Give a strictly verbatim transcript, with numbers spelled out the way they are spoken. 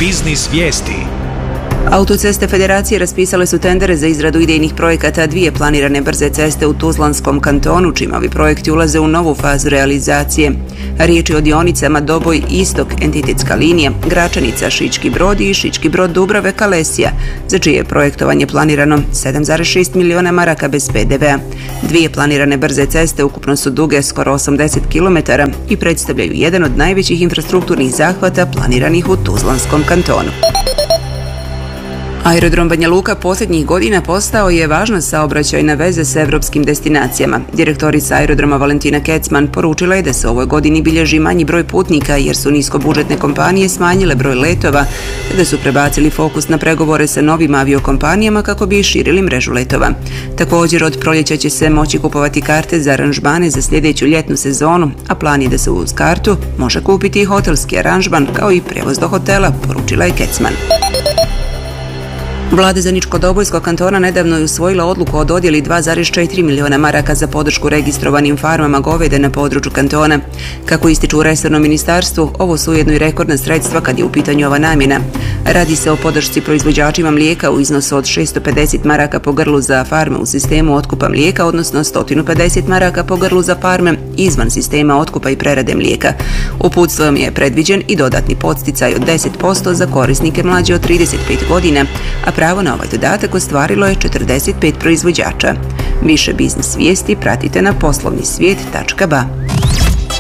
Biznis vijesti. Autoceste Federacije raspisale su tendere za izradu idejnih projekata dvije planirane brze ceste u Tuzlanskom kantonu, čime ovi projekti ulaze u novu fazu realizacije. Riječ je o dionicama Doboj-Istok, entitetska linija, Gračanica, Šički Brod i Šički Brod-Dubrave-Kalesija, za čije je projektovanje planirano sedam zarez šest miliona maraka bez pe de vea. Dvije planirane brze ceste ukupno su duge skoro osamdeset kilometara i predstavljaju jedan od najvećih infrastrukturnih zahvata planiranih u Tuzlanskom kantonu. Aerodrom Banja Luka posljednjih godina postao je važna saobraćajna veza s evropskim destinacijama. Direktorica aerodroma Valentina Kecman poručila je da se u ovoj godini bilježi manji broj putnika jer su niskobudžetne kompanije smanjile broj letova, te da su prebacili fokus na pregovore sa novim aviokompanijama kako bi širili mrežu letova. Također od proljeća će se moći kupovati karte za aranžmane za sljedeću ljetnu sezonu, a plan je da se uz kartu može kupiti i hotelski aranžman kao i prevoz do hotela, poručila je Kecman. Vlada Zeničko-Dobojskog kantona nedavno je usvojila odluku o dodjeli dva zarez četiri miliona maraka za podršku registrovanim farmama goveda na području kantona. Kako ističu u resornom ministarstvu, ovo su ujedno i rekordna sredstva kad je u pitanju ova namjena. Radi se o podršci proizvođačima mlijeka u iznosu od šesto pedeset maraka po grlu za farme u sistemu otkupa mlijeka, odnosno sto pedeset maraka po grlu za farme izvan sistema otkupa i prerade mlijeka. Uputstvom je predviđen i dodatni podsticaj od deset posto za korisnike mlađe od trideset pet godina, a pravo na ovaj dodatak ostvarilo je četrdeset pet proizvođača. Više biznis vijesti pratite na poslovni svijet tačka ba.